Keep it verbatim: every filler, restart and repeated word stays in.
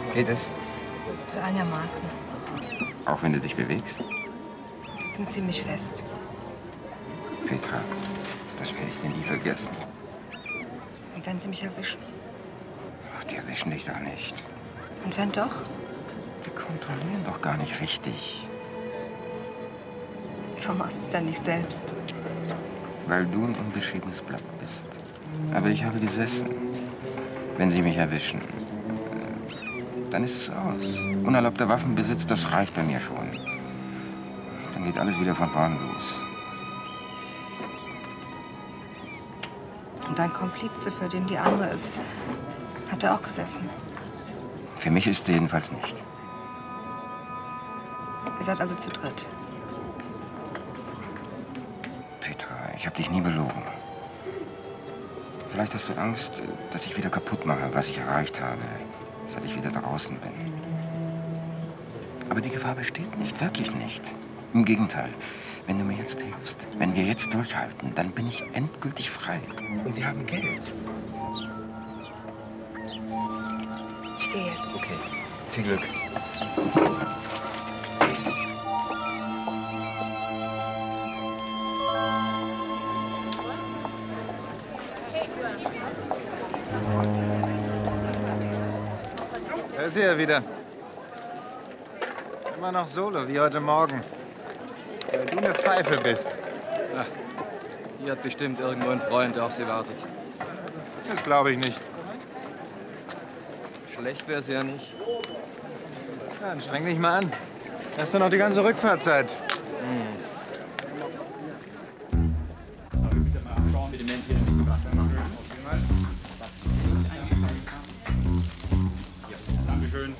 Geht es? So einigermaßen. Auch wenn du dich bewegst? Die sind ziemlich fest. Petra, das werde ich dir nie vergessen. Und wenn sie mich erwischen? Ach, die erwischen dich doch nicht. Und wenn doch? Die kontrollieren doch gar nicht richtig. Warum machst du es dann nicht selbst? Weil du ein unbeschriebenes Blatt bist. Aber ich habe gesessen. Wenn sie mich erwischen, dann ist es aus. Unerlaubter Waffenbesitz, das reicht bei mir schon. Dann geht alles wieder von vorn los. Und dein Komplize, für den die andere ist, hat er auch gesessen. Für mich ist sie jedenfalls nicht. Ihr seid also zu dritt. Petra, ich habe dich nie belogen. Vielleicht hast du Angst, dass ich wieder kaputt mache, was ich erreicht habe, seit ich wieder draußen bin. Aber die Gefahr besteht nicht, wirklich nicht. Im Gegenteil, wenn du mir jetzt hilfst, wenn wir jetzt durchhalten, dann bin ich endgültig frei. Und wir haben Geld. Ich gehe jetzt. Okay, viel Glück. Da ist sie ja wieder. Immer noch solo, wie heute Morgen. Weil du eine Pfeife bist. Ach, hier hat bestimmt irgendwo ein Freund, der auf sie wartet. Das glaube ich nicht. Schlecht wäre es ja nicht. Ja, dann streng dich mal an. Hast du noch die ganze Rückfahrzeit. Dankeschön.